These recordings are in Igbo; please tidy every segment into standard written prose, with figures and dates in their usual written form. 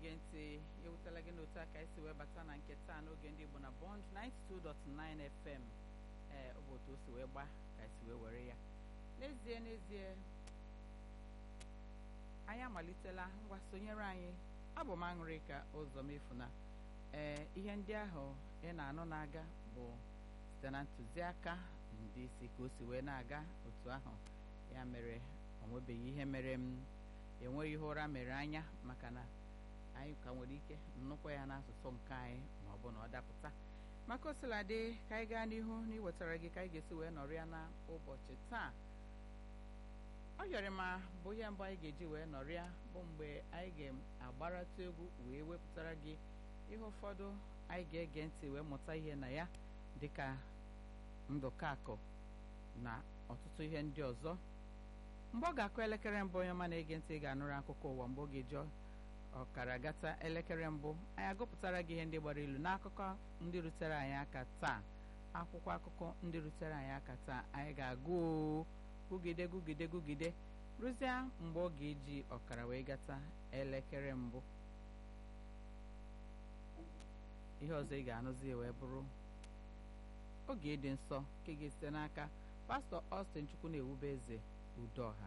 na-ege ntị ewutela gị n'otu aka isi wee bata na nke taa n'oge ndị Igbo na Bond 92.9 FM ọ bụ otu o si wee gba ka isi wee were ya n'ezie anyị amalitela ngwa sonyere anyị abụ m Aṅụrịka Ụzọmefuna ihe ndị ahụ ị na-anụ na-aga bụ site na ntụziaka ndị isi ka o si wee na-aga otu ahụ ya mere o nwebeghị ihe mere m enweghị ihe ụra mere anya maka na anyị ka nwere ike nnukwu ya n'asụsụ nke anyị ma ọ bụ na ọ dapụta maka osiladị ka anyị gaa n'ihu na iwetara gị ka anyị ga-esi wee nọrọ ya na ụbọchị taa ọ yọrọ ma bụ ihe mbụ anyị ga-eji wee nọrọ ya bụ mgbe anyị ga-agbaratụ egwu wee wepụtara gị ihe ụfọdụ anyị ga-ege ntị wee mụta ihe na ya dịka ndụkọakụ na ọtụtụ ihe ndị ọzọ mgbe ọ ga-akụ elekere mbụ onye ọma na-ege ntị ga-anụrụ akụkọ ụwa mgbe ọ ga-eji ọkara gata elekere mbụ anyị agụpụtara gị ihe ndị gbara ilu n'akụkọ ndị rutere anyị aka taa akwụkwọ akụkọ ndị rutere anyị aka taa anyị ga-agụ gụgide rụzie mgbe ọ ga-eji ọkara wee gata elekere mbụ ihe ọzọ ị ga-anụzi wee bụrụ oge ịdị nsọ nke ga-esite n'aka pastọ Austin Chukwunewubeze Udoha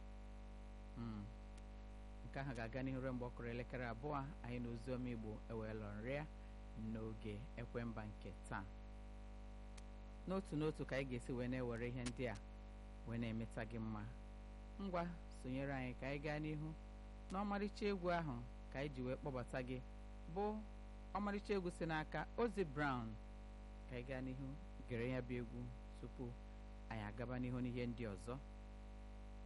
nke ahụ ga-aga n'ihu ruo mgbe ọ kụrụ elekere abụọ anyị na oziọma Igbo ewelọrịa n'oge ekwemba nke taa n'otu ka anyị ga-esi wee na-ewere ihe ndị a wee na-emeta gị mma ngwa sonyere anyị ka anyị gaa n'ihu na ọmarịcha egwu ahụ ka anyị ji wee kpọbata gị bụ ọmarịcha egwu si n'aka Ozzy Brown ka anyị gaa n'ihu gere ya bụ egwu tupu anyị agaba n'ihu n'ihe ndị ọzọ